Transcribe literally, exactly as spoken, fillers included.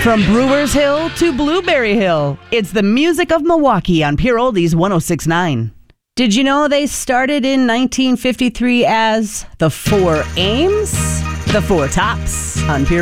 From Brewers Hill to Blueberry Hill, it's the music of Milwaukee on Pure Oldies one oh six point nine. Did you know they started in nineteen fifty-three as the Four Ames? The Four Tops on Pure